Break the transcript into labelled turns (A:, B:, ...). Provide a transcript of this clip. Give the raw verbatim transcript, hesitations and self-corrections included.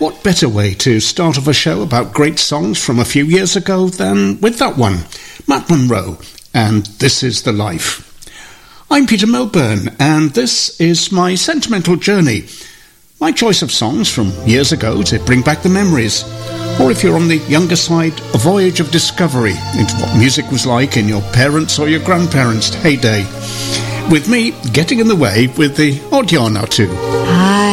A: What better way to start off a show about great songs from a few years ago than with that one, Matt Monro, and This Is the Life. I'm Peter Milburn, and this is my sentimental journey. My choice of songs from years ago to bring back the memories. Or if you're on the younger side, a voyage of discovery into what music was like in your parents' or your grandparents' heyday. With me getting in the way with the odd yarn or two.
B: Hi.